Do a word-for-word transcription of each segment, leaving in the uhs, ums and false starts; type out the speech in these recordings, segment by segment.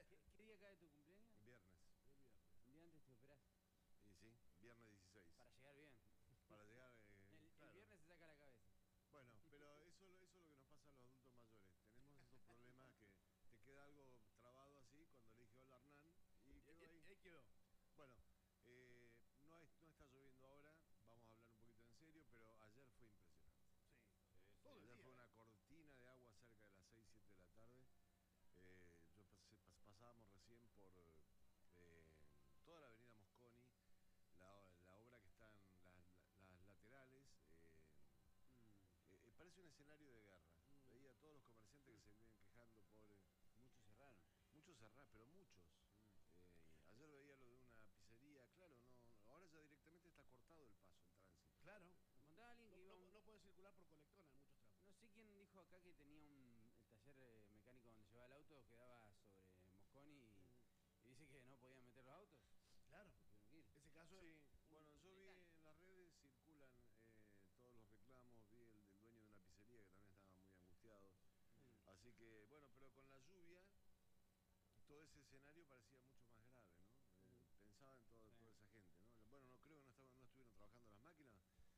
¿Qué, qué día cae tu cumpleaños? Viernes. El viernes. Un día antes te operás. Y sí, viernes dieciséis. Para llegar bien. Para llegar... Eh, el, claro. el viernes se saca la cabeza. Bueno, pero eso, eso es lo que nos pasa a los adultos mayores. Tenemos esos problemas que te queda algo trabado así cuando le dije hola Hernán y quedó ahí. Ahí quedó. Bueno, eh, no, es, no está lloviendo ahora, vamos a hablar un poquito en serio, pero ayer fue impresionante. Sí. Sí, Todo el Ayer día. fue una cortina de agua cerca de las seis, siete de la tarde. Eh, yo pasé, pas, pasábamos recién por eh, toda la avenida Mosconi, la, la obra que está en las, las laterales. Eh, Mm. eh, parece un escenario de guerra. Mm. Veía a todos los comerciantes que se vienen quejando, pobre. Muchos cerraron. Muchos cerraron, pero muchos. Mm. Eh, ayer veía lo de una pizzería, claro, no, ahora ya directamente está cortado el paso, el tránsito. Claro. Me contaba alguien No, que iba a no, un- no puede circular por Colectona en muchos tramos. No sé quién dijo acá que tenía un el taller eh, mecánico donde llevaba el auto, quedaba sobre Mosconi y, Mm. y dice que no podían meter los autos. Claro. Tuvieron que ir. Ese caso Sí, es un- bueno, yo vi en las redes circulan eh, todos los reclamos, vi el del dueño de una pizzería que también estaba muy angustiado. Mm. Así que, bueno, pero con la lluvia, todo ese escenario parecía mucho más grave, ¿no? Eh, Mm. pensaba en todo, Sí. toda esa gente, ¿no? Bueno, no creo que no, estaban, no estuvieron trabajando las máquinas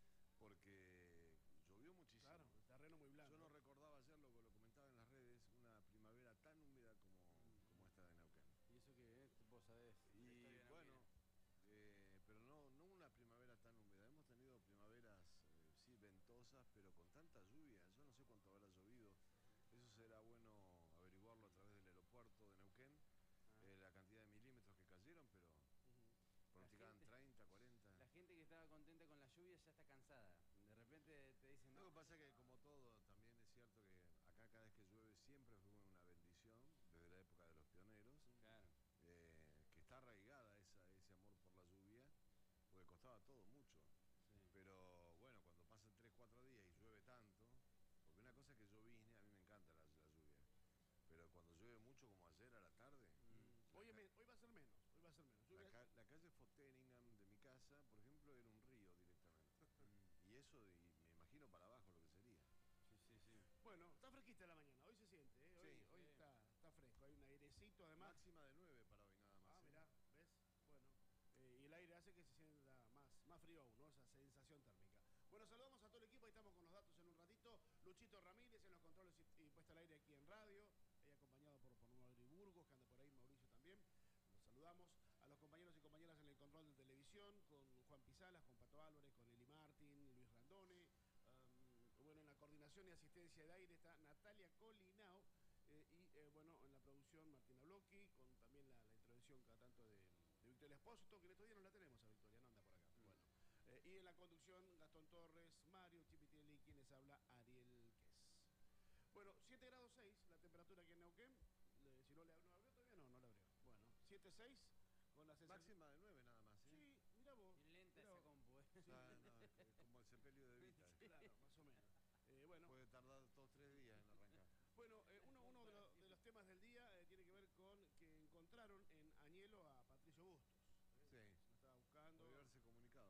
porque llovió muchísimo. Claro, el terreno muy blanco. Yo no recordaba ayer, lo, lo comentaba en las redes, una primavera tan húmeda como, como esta de Neuquén. Y eso que eh, vos sabés. la Y historia de bueno, Neuquén. eh, pero no, no una primavera tan húmeda. Hemos tenido primaveras, eh, sí, ventosas, pero con tanta lluvia. Yo no sé cuánto habrá llovido. Eso será bueno averiguarlo a través del aeropuerto de Neuquén, Ah. eh, la cantidad de milímetros que cayeron, pero Ujú. pronosticaban gente- treinta, cuarenta. La gente que estaba contenta con la lluvia ya está cansada. De repente te dicen, Lo no. que pasa es que, como todo, también es cierto que acá cada vez que llueve siempre fue una bendición, desde la época de los pioneros, Claro. eh, que está arraigada esa, ese amor por la lluvia, porque costaba todo mucho. Sí. Pero bueno, cuando pasan tres, cuatro días y llueve tanto, porque una cosa es que yo vine, a mí me encanta la, la lluvia, pero cuando llueve mucho como ayer a la tarde, Mm. la Hoy, es ca- me- hoy va a ser menos. Hoy va a ser menos. la, Lluvia- ca- la calle Foteningham de mi casa, por ejemplo, era un río directamente. Mm. Y eso, y me imagino para abajo lo que sería. Sí, sí, sí. Bueno, está fresquita la mañana. Hoy se siente, ¿eh? Hoy, Sí. hoy Sí. está, está fresco. Hay un airecito además. Máxima de nueve para hoy nada más. Ah, ¿eh? mirá, ¿ves? Bueno, eh, y el aire hace que se sienta más, más frío aún, ¿no? Esa sensación térmica. Bueno, saludamos a todo el equipo, ahí estamos con los datos en un ratito. Luchito Ramírez en los controles y, y puesta al aire aquí en radio, ahí acompañado por, por Mauricio Burgos, que anda por ahí, Mauricio también. Los saludamos a los compañeros y compañeras en el control de televisión, con Juan Pisalas, con Pato Álvarez, con Eli Martín, Luis Randone. Um, bueno, en la coordinación y asistencia de aire está Natalia Colinao. Eh, y eh, bueno, en la producción Martina Blocchi, con también la, la introducción cada tanto de, de Victoria Espósito, que en estos días no la tenemos a Victoria, no anda por acá. Mm. Bueno, eh, y en la conducción Gastón Torres, Mario Chipitelli, quienes habla Ariel Ques. Bueno, siete grados seis la temperatura aquí en Neuquén. Le- si no le no abrió todavía, no, no la abrió. Bueno, siete seis con la sensación. Máxima de nueve nada más. ¿eh? Sí, mira vos. Bien lenta mirá esa vos. compu, eh. Ah, no, es como el sepelio de Vita. Claro, más o menos. Eh, bueno, Puede tardar dos, tres días en arrancar. Bueno, eh, uno, uno de, los, de los temas del día eh, tiene que ver con que encontraron en Añelo a Patricio Bustos. ¿eh? Sí. Se lo estaba buscando. Podría haberse comunicado,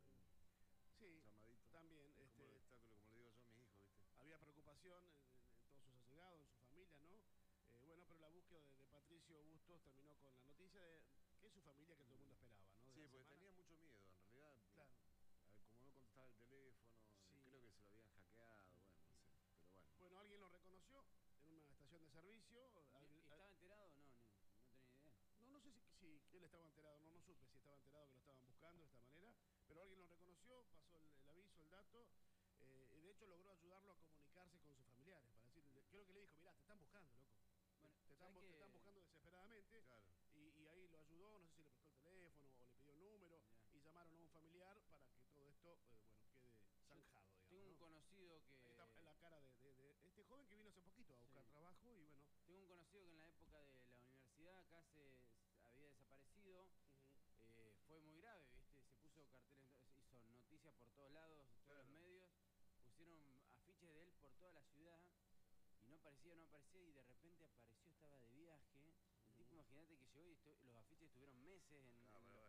¿no? Sí, Un llamadito. también. Es como el Este, espectáculo, como le digo yo a mis hijos, ¿viste? había preocupación en, en- en todos sus allegados, en su familia, ¿no? Eh, bueno, pero la búsqueda de, de Patricio Bustos terminó con la noticia de que es su familia que todo el mundo esperaba, ¿no? De Sí, la porque semana. tenía mucho miedo, en realidad. Claro. A ver, como no contestaba el teléfono, Sí. creo que se lo habían hackeado, bueno, no sé. Pero bueno. Bueno, alguien lo reconoció en una estación de servicio. ¿Y- Al- y ¿Estaba enterado o no? Ni- No tenía idea. No, no sé si, si él estaba enterado, no, no supe si estaba enterado que lo estaban buscando de esta manera, pero alguien lo reconoció, pasó el, el aviso, el dato, eh, y de hecho logró ayudarlo a comunicarse con sus familiares, para decirle, creo que le dijo, mirá, te están buscando, loco. Bueno, te, están, ¿sabes bu- te qué? están buscando desesperadamente. Claro. Y, y ahí lo ayudó, no sé si le prestó el teléfono o le pidió el número, Ya. y llamaron a un familiar para que todo esto, eh, bueno, quede zanjado, digamos. Tengo un ¿no? conocido Ahí que... está la cara de, de- de este joven que vino hace poquito a buscar Sí. trabajo y bueno. Tengo un conocido que en la época de la universidad acá se, se había desaparecido. Eh, fue muy grave, ¿viste? Se puso carteles, hizo noticias por todos lados, todos Claro. los medios. Pusieron afiches de él por toda la ciudad y no aparecía, no aparecía y de repente apareció, estaba de viaje. El tipo, imagínate que llegó y estu- los afiches estuvieron meses en, Claro, en pero